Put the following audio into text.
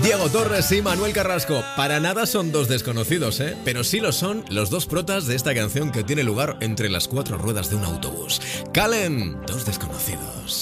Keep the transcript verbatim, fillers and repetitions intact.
Diego Torres y Manuel Carrasco. Para nada son dos desconocidos, ¿eh? Pero sí lo son los dos protas de esta canción que tiene lugar entre las cuatro ruedas de un autobús. Calen, dos desconocidos.